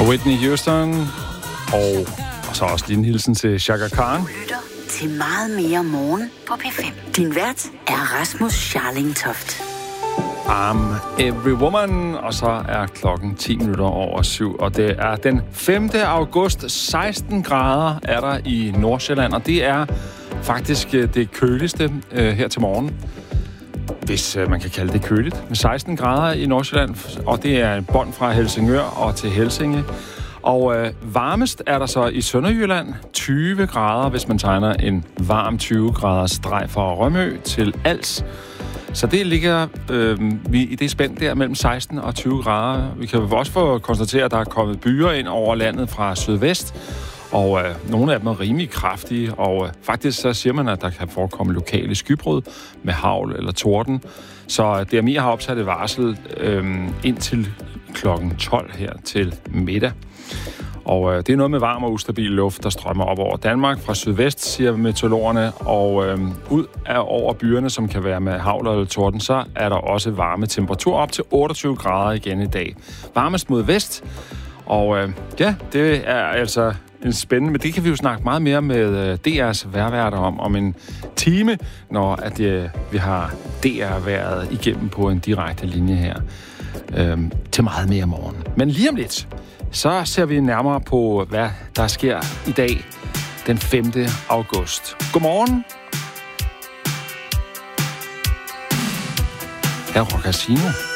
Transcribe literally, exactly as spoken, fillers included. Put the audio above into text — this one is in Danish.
Og Whitney Houston, og, og så også lige en hilsen til Chaka Khan. Lytter til meget mere morgen på P fem. Din vært er Rasmus Scharling-Toft. I'm Every Woman, og så er klokken ti minutter over syv, og det er den femte august. seksten grader er der i Nordsjælland, og det er faktisk det køligste øh, her til morgen. Hvis øh, man kan kalde det køligt. Med seksten grader i Nordsjælland, og det er en bånd fra Helsingør og til Helsinge. Og øh, varmest er der så i Sønderjylland, tyve grader, hvis man tegner en varm tyve graders streg fra Rømø til Als. Så det ligger øh, vi i det spænd der mellem seksten og tyve grader. Vi kan også få konstateret, at der er kommet byer ind over landet fra sydvest, og øh, nogle af dem er rimelig kraftige, og øh, faktisk så siger man, at der kan forekomme lokale skybrud med hagl eller torden. Så D M I har opsat et varsel øh, indtil klokken tolv her til middag. Og øh, det er noget med varm og ustabil luft, der strømmer op over Danmark fra sydvest, siger meteorologerne, og øh, ud af over byerne, som kan være med hagl eller torden, så er der også varme temperaturer op til otteogtyve grader igen i dag. Varmest mod vest, og øh, ja, det er altså en spændende, men det kan vi jo snakke meget mere med øh, D R's vejrværter om, om en time, når at, øh, vi har D R-vejret igennem på en direkte linje her øh, til meget mere morgen. Men lige om lidt, så ser vi nærmere på, hvad der sker i dag, den femte august. Godmorgen. Her er Casino.